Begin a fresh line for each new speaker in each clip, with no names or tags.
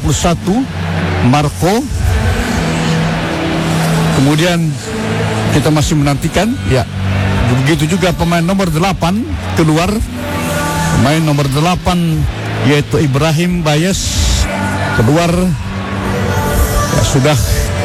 Marco. Kemudian kita masih menantikan, ya, begitu juga pemain nomor 8 keluar. Pemain nomor 8 yaitu Ibrahim Bayes keluar, ya, sudah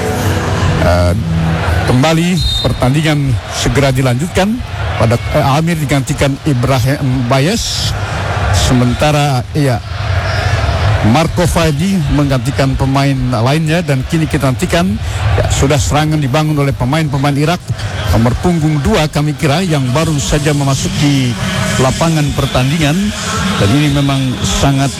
kembali pertandingan segera dilanjutkan. Pada Amir digantikan Ibrahim Bayes, sementara Marco Faji menggantikan pemain lainnya. Dan kini kita nantikan, ya, sudah serangan dibangun oleh pemain-pemain Irak. Nomor punggung 2 kami kira yang baru saja memasuki lapangan pertandingan. Dan ini memang sangat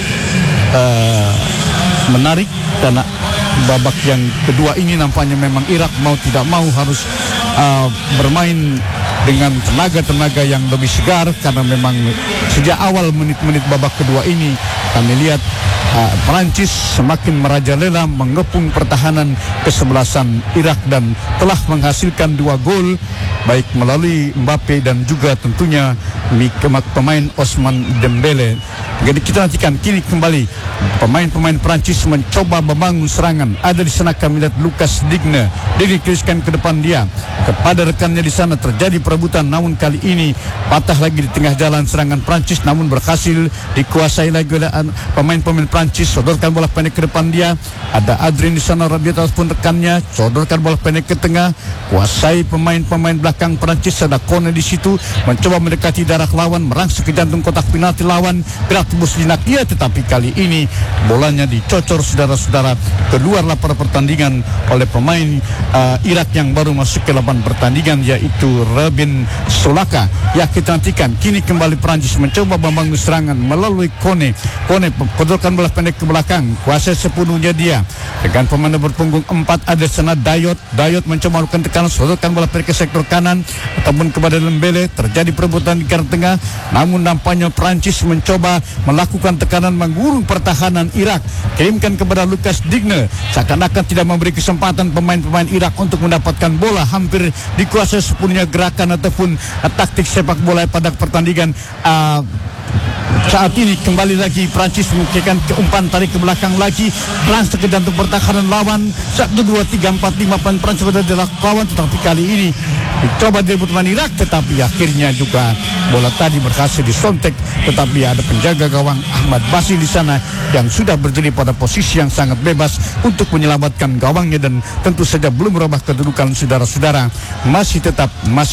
menarik karena babak yang kedua ini nampaknya memang Irak mau tidak mau harus bermain dengan tenaga-tenaga yang lebih segar, karena memang sejak awal menit-menit babak kedua ini kami lihat Perancis semakin merajalela mengepung pertahanan kesebelasan Irak dan telah menghasilkan 2 gol baik melalui Mbappe dan juga tentunya pemain Ousmane Dembele. Jadi kita nantikan kini kembali pemain-pemain Perancis mencoba membangun serangan. Ada di sana kami lihat Lucas Digne dikriskan ke depan dia kepada rekannya di sana, terjadi perebutan, namun kali ini patah lagi di tengah jalan serangan Perancis, namun berhasil dikuasai lagi oleh pemain-pemain Perancis. Sodorkan bola pendek ke depan dia, ada Adrien di sana, Rabiot ataupun rekannya, sodorkan bola pendek ke tengah, kuasai pemain-pemain belakang Perancis. Ada Kone di situ mencoba mendekati darah lawan, merangsek ke jantung kotak penalti lawan, gerak tubuh sejenak dia, tetapi kali ini bolanya dicocor saudara-saudara. Keluarlah pada pertandingan oleh pemain Irak yang baru masuk ke lapangan pertandingan, yaitu Rabin Solaka. Ya, kita nantikan kini kembali Perancis mencoba membangun serangan melalui Kone kodolkan bola pendek ke belakang, kuasai sepenuhnya dia dengan pemain berpunggung 4 ada sana Dayot mencoba melakukan tekanan, sodorkan bola pendek ke sektor kanan ataupun kepada Dembele. Terjadi perebutan di garis tengah, namun nampaknya Perancis mencoba melakukan tekanan mengurung pertahanan Irak, kirimkan kepada Lucas Digne, seakan-akan tidak memberi kesempatan pemain-pemain Irak untuk mendapatkan bola. Hampir dikuasai sepenuhnya gerakan ataupun taktik sepak bola pada pertandingan. Saat ini kembali lagi Prancis melakukan umpan tarik ke belakang lagi, langsung ke jantung pertahanan lawan. 1, 2, 3, 4, 5 Prancis berada di lawan, tetapi kali ini dicoba direbut pemain Irak, tetapi akhirnya juga bola tadi berhasil disontek. Tetapi ada penjaga gawang Ahmad Basri di sana yang sudah berdiri pada posisi yang sangat bebas untuk menyelamatkan gawangnya, dan tentu saja belum merubah kedudukan saudara-saudara. Masih tetap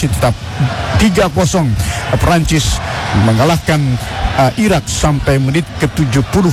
3-0 Perancis mengalahkan Irak sampai menit ke-70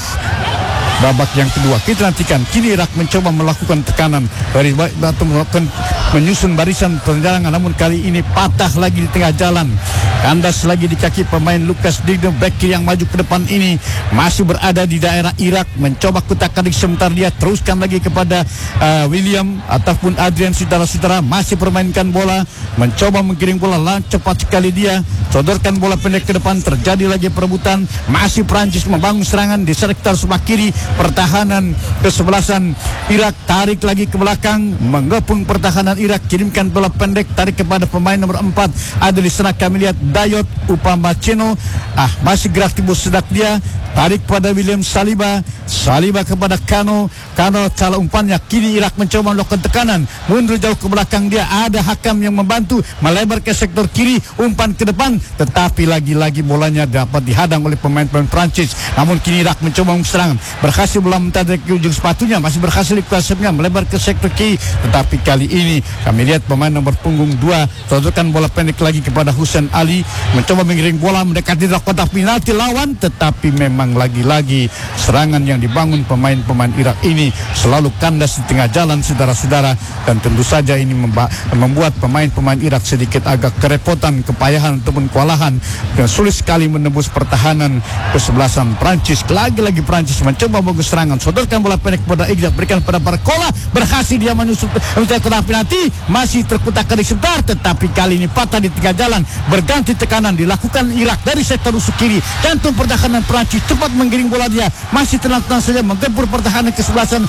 babak yang kedua. Kita nantikan kini Irak mencoba melakukan tekanan dari atau melakukan menyusun barisan penyerangan, namun kali ini patah lagi di tengah jalan, kandas lagi di kaki pemain Lucas Digne. Back kiri yang maju ke depan ini masih berada di daerah Irak, mencoba kutak-katik sebentar dia, teruskan lagi kepada William ataupun Adrian. Saudara-saudara masih permainkan bola, mencoba menggiring bola cepat sekali dia, sodorkan bola pendek ke depan, terjadi lagi perebutan. Masih Prancis membangun serangan di sektor sebelah kiri pertahanan kesebelasan Irak, tarik lagi ke belakang, mengepung pertahanan Irak, kirimkan bola pendek, tarik kepada pemain nomor 4 ada di sana kami lihat Dayot Upamecano, masih gerak timbul sedak dia, tarik pada William Saliba kepada Kano salah umpannya. Kini Irak mencoba melakukan tekanan, mundur jauh ke belakang dia, ada Hakam yang membantu melebar ke sektor kiri, umpan ke depan, tetapi lagi-lagi bolanya dapat dihadang oleh pemain-pemain Prancis. Namun kini Irak mencoba serangan, berhasil bola mendadak ke ujung sepatunya, masih berhasil dikuasainya melebar ke sektor kiri, tetapi kali ini kami lihat pemain nomor punggung 2 sodorkan bola pendek lagi kepada Hussein Ali, mencoba mengiring bola mendekati kotak penalti lawan, tetapi memang lagi-lagi serangan yang dibangun pemain-pemain Irak ini selalu kandas di tengah jalan saudara-saudara, dan tentu saja ini membuat pemain-pemain Irak sedikit agak kerepotan, kepayahan ataupun kewalahan, dan sulit sekali menembus pertahanan kesebelasan Prancis. Lagi-lagi Prancis mencoba bagus serangan, sodorkan bola pendek kepada Iqbal, berikan pada Barcola, berhasil dia menyusul kotak penalti, masih terkutak-katik sebentar, tetapi kali ini patah di tengah jalan, berganti tekanan dilakukan Irak dari sektor rusuk kiri, jantung pertahanan Prancis cepat menggiring bola dia, masih tenang-tenang saja menggempur pertahanan kesebelasan.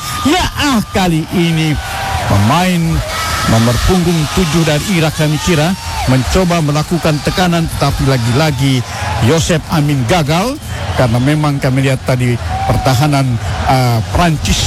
Kali ini pemain nomor punggung 7 dari Irak kami kira mencoba melakukan tekanan, tetapi lagi-lagi Yosef Amin gagal, karena memang kami lihat tadi pertahanan Prancis